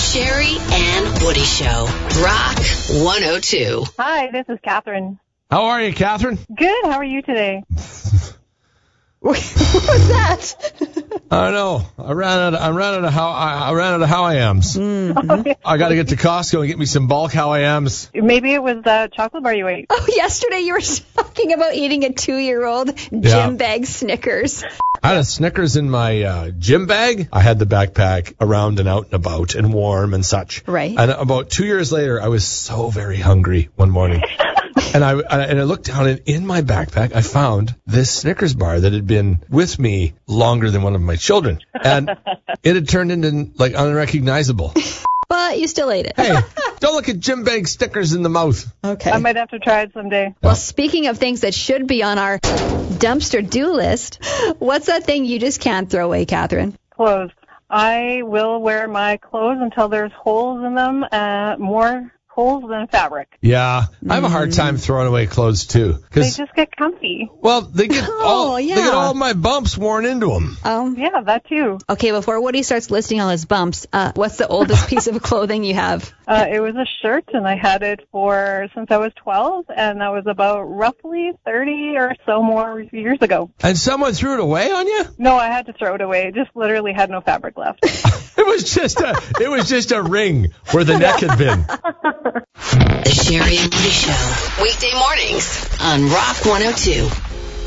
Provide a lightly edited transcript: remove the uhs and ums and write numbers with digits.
Sherry and Woody Show. Rock 102. Hi, this is Catherine. How are you, Catherine? Good. How are you today? What was that? I don't know. I ran out of how I am's. I got to get to Costco and get me some bulk how I am's. Maybe it was the chocolate bar you ate. Oh, yesterday you were talking about eating a 2-year-old gym bag Snickers. I had a Snickers in my gym bag. I had the backpack around and out and about and warm and such. Right. And about 2 years later, I was so very hungry one morning. And I looked down, and in my backpack, I found this Snickers bar that had been with me longer than one of my children. And it had turned into, like, unrecognizable. But you still ate it. Hey, don't look at gym bag Snickers in the mouth. Okay. I might have to try it someday. Well, speaking of things that should be on our dumpster do list, what's that thing you just can't throw away, Catherine? Clothes. I will wear my clothes until there's holes in them, more holes than fabric. Yeah, I have a hard time throwing away clothes, too. They just get comfy. Well, they get all my bumps worn into them. Yeah, that too. Okay, before Woody starts listing all his bumps, what's the oldest piece of clothing you have? It was a shirt, and I had it since I was 12, and that was about roughly 30 or so more years ago. And someone threw it away on you? No, I had to throw it away. It just literally had no fabric left. It was just a ring where the neck had been. The Sherry and Woody Show. Weekday mornings on Rock 102.